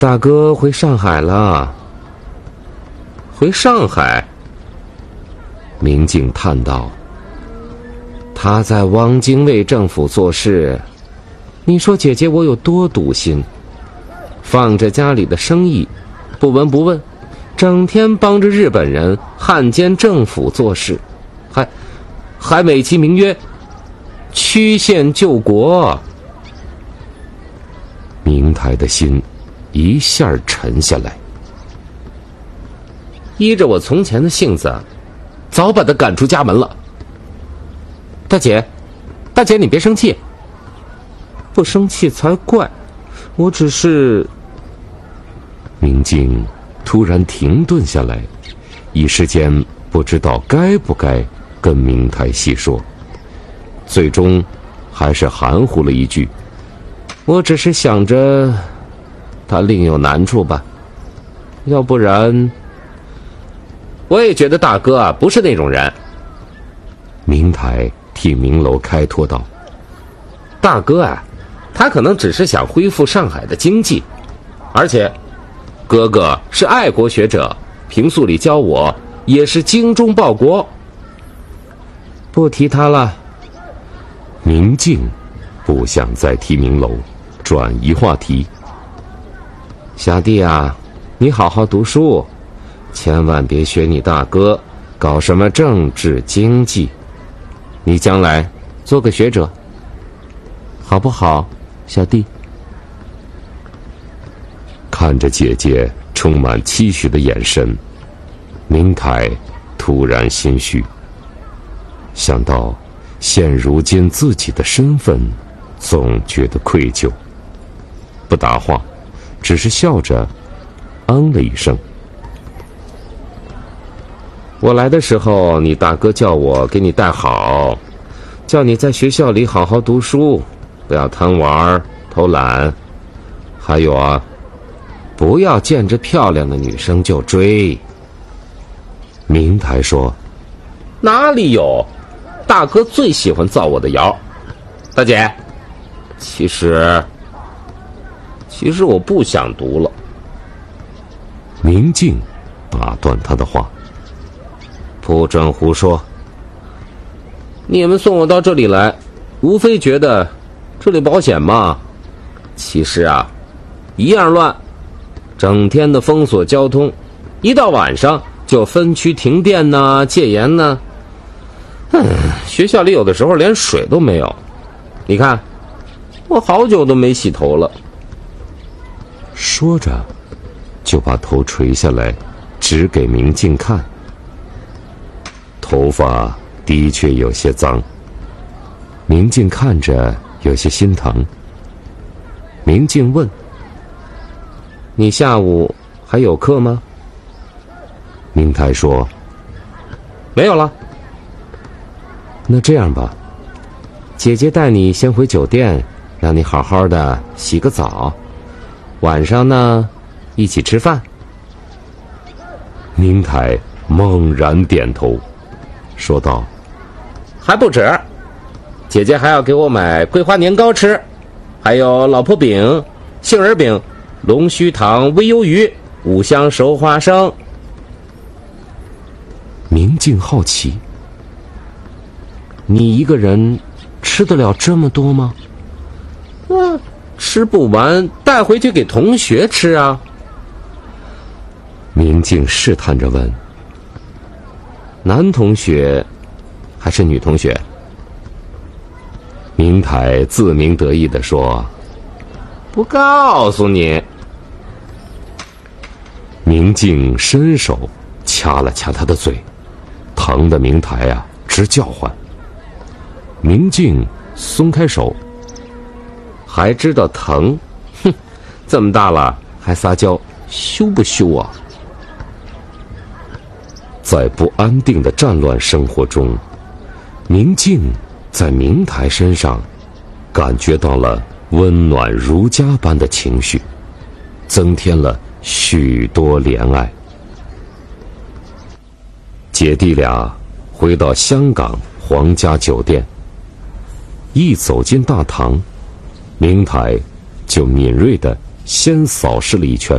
大哥回上海了。回上海？明镜叹道：他在汪精卫政府做事，你说姐姐我有多笃心，放着家里的生意不闻不问，整天帮着日本人汉奸政府做事，还美其名曰曲线救国。明台的心一下沉下来，依着我从前的性子，早把他赶出家门了。大姐你别生气。不生气才怪，我只是……明镜突然停顿下来，一时间不知道该不该跟明台细说，最终还是含糊了一句：我只是想着他另有难处吧，要不然……我也觉得大哥啊不是那种人。明台替明楼开脱道：大哥啊，他可能只是想恢复上海的经济，而且哥哥是爱国学者，平素里教我也是精忠报国。不提他了。明镜不想再提明楼，转移话题：小弟啊，你好好读书，千万别学你大哥搞什么政治经济，你将来做个学者好不好，小弟？看着姐姐充满期许的眼神，明台突然心虚，想到现如今自己的身份，总觉得愧疚，不答话，只是笑着了一声。我来的时候，你大哥叫我给你带好，叫你在学校里好好读书，不要贪玩偷懒，还有啊，不要见着漂亮的女生就追。明台说：哪里有，大哥最喜欢造我的谣。大姐，其实我不想读了。明镜打断他的话：不准胡说，你们送我到这里来，无非觉得这里保险嘛，其实啊一样乱，整天的封锁交通，一到晚上就分区停电呐，戒严呐。学校里有的时候连水都没有，你看我好久都没洗头了。说着就把头垂下来指给明镜看，头发的确有些脏。明镜看着有些心疼。明镜问：你下午还有课吗？明台说：没有了。那这样吧，姐姐带你先回酒店，让你好好的洗个澡，晚上呢一起吃饭。明台猛然点头，说道：还不止，姐姐还要给我买桂花年糕吃，还有老婆饼、杏仁饼、龙须糖煨鱿鱼、五香熟花生。明镜好奇：你一个人吃得了这么多吗？吃不完带回去给同学吃啊。明镜试探着问：男同学还是女同学？明台自鸣得意地说：不告诉你。明镜伸手掐了掐他的嘴，疼得明台啊直叫唤。明镜松开手：还知道疼？哼，这么大了还撒娇，羞不羞啊？在不安定的战乱生活中，明镜在明台身上感觉到了温暖如家般的情绪，增添了许多怜爱。姐弟俩回到香港皇家酒店，一走进大堂，明台就敏锐地先扫视了一圈